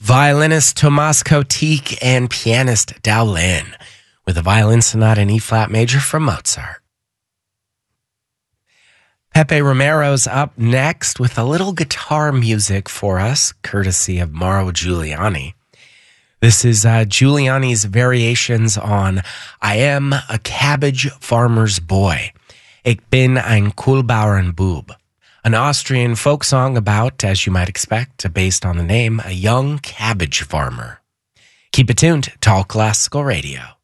violinist Tomas Kotik and pianist Dao Lin with a violin sonata in E-flat major from Mozart. Pepe Romero's up next with a little guitar music for us, courtesy of Mauro Giuliani. This is Giuliani's variations on I Am a Cabbage Farmer's Boy, Ich bin ein Kohlbauernbub, an Austrian folk song about, as you might expect, based on the name, a young cabbage farmer. Keep it tuned to All Classical Radio.